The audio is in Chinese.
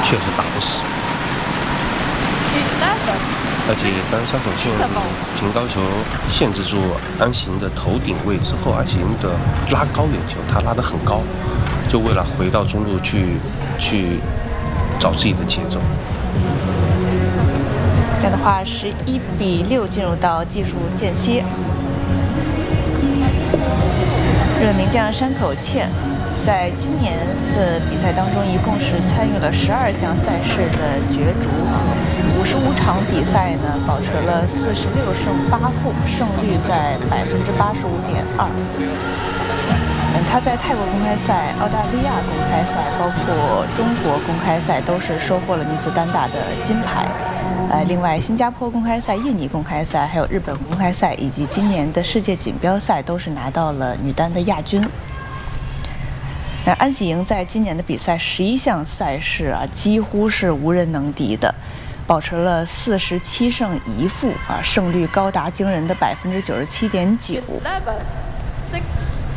确实打不死。而且当山口茜凭高球限制住安行的头顶位之后，安行的拉高远球他拉得很高，就为了回到中路去找自己的节奏。 这样的话11-6进入到技术间歇。日本名将山口茜在今年的比赛当中，一共是参与了12项赛事的角逐，55场比赛呢，保持了46胜8负，胜率在85.2%。他在泰国公开赛、澳大利亚公开赛，包括中国公开赛，都是收获了女子单打的金牌。另外，新加坡公开赛、印尼公开赛，还有日本公开赛，以及今年的世界锦标赛，都是拿到了女单的亚军。那安喜莹在今年的比赛11项赛事几乎是无人能敌的，保持了47胜1负胜率高达惊人的97.9%。